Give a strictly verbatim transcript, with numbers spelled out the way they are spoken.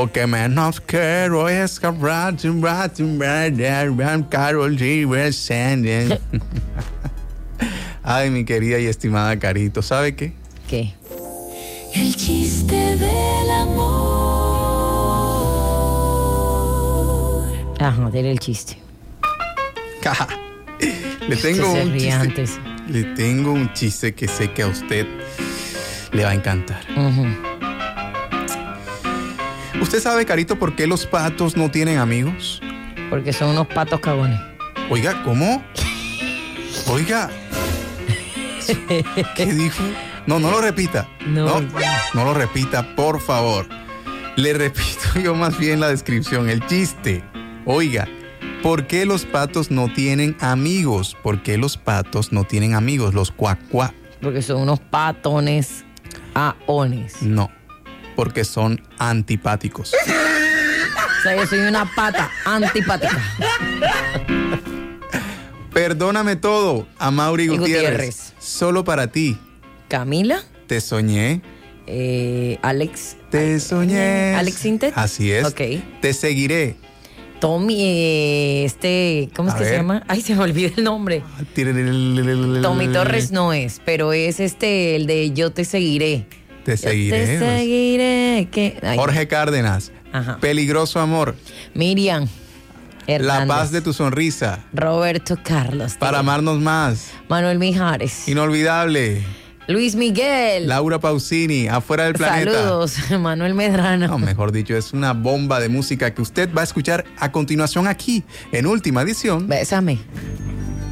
Lo que menos quiero es que Carol G. Ay, mi querida y estimada Carito, ¿sabe qué? ¿Qué? El chiste del amor. Ajá, dile el chiste. Le tengo Se un ríe chiste. antes. Le tengo un chiste que sé que a usted le va a encantar. Ujú. ¿Usted sabe, Carito, por qué los patos no tienen amigos? Porque son unos patos cagones. Oiga, ¿cómo? Oiga. ¿Qué dijo? No, no lo repita. No. No, no lo repita, por favor. Le repito yo más bien la descripción, el chiste. Oiga, ¿por qué los patos no tienen amigos? ¿Por qué los patos no tienen amigos? Los cuacuá. Porque son unos patones aones. No, porque son antipáticos. O sea, yo soy una pata antipática. Perdóname todo, Amaury Gutiérrez. Gutiérrez. Solo para ti. Camila, Te soñé. eh, Alex. Te soñé. Alex Sintet. Así es. Ok. Te seguiré. Tommy, eh, este, ¿cómo es A que se ver. llama? Ay, se me olvidó el nombre. Tommy Torres no es, pero es este, el de Yo te seguiré. Te Yo seguiré. te seguiré. ¿Qué? Ay, Jorge Cárdenas. Ajá. Peligroso amor. Miriam Hernández. La paz de tu sonrisa. Roberto Carlos. Para amarnos más. Manuel Mijares. Inolvidable. Luis Miguel. Laura Pausini. Afuera del planeta. Saludos, Manuel Medrano. No, mejor dicho, es una bomba de música que usted va a escuchar a continuación aquí, en Última Edición. Bésame.